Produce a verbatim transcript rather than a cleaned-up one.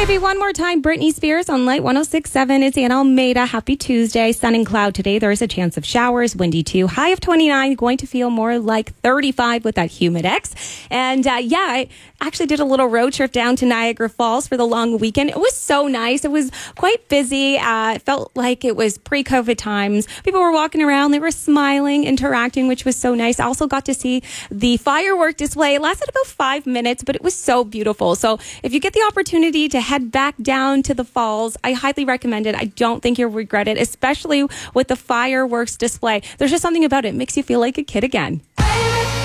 Baby, one more time, Britney Spears on Light one oh six point seven. It's Anna Almeida. Happy Tuesday. Sun and cloud today. There is a chance of showers, windy too. High of twenty-nine, going to feel more like thirty-five with that humid X. And uh, yeah, I actually did a little road trip down to Niagara Falls for the long weekend. It was so nice. It was quite busy. Uh, it felt like it was pre-COVID times. People were walking around. They were smiling, interacting, which was so nice. I also got to see the firework display. It lasted about five minutes, but it was so beautiful. So if you get the opportunity to head back down to the falls, I highly recommend it. I don't think you'll regret it, especially with the fireworks display. There's just something about it. It makes you feel like a kid again.